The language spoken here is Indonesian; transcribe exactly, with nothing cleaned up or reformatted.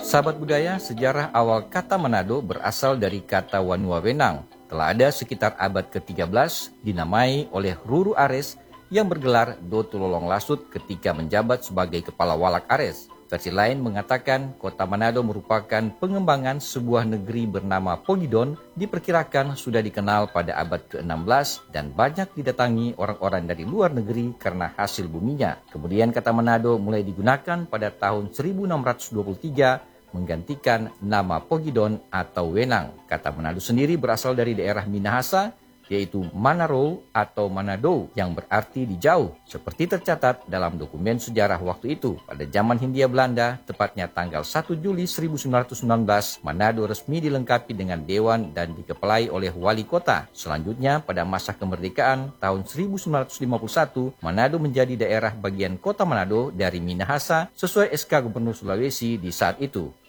Sahabat budaya, sejarah awal kata Manado berasal dari kata Wanua Wenang. Telah ada sekitar abad ke tiga belas, dinamai oleh Ruru Ares yang bergelar Dotu Lolong Lasut ketika menjabat sebagai kepala Walak Ares. Versi lain mengatakan kota Manado merupakan pengembangan sebuah negeri bernama Pogidon, diperkirakan sudah dikenal pada abad ke enam belas dan banyak didatangi orang-orang dari luar negeri karena hasil buminya. Kemudian kata Manado mulai digunakan pada tahun seribu enam ratus dua puluh tiga menggantikan nama Pogidon atau Wenang. Kata Manado sendiri berasal dari daerah Minahasa, yaitu Manaro atau Manado yang berarti di jauh, seperti tercatat dalam dokumen sejarah waktu itu. Pada zaman Hindia Belanda, tepatnya tanggal satu Juli seribu sembilan ratus sembilan belas, Manado resmi dilengkapi dengan dewan dan dikepalai oleh wali kota. Selanjutnya, pada masa kemerdekaan tahun seribu sembilan ratus lima puluh satu, Manado menjadi daerah bagian kota Manado dari Minahasa sesuai S K Gubernur Sulawesi di saat itu.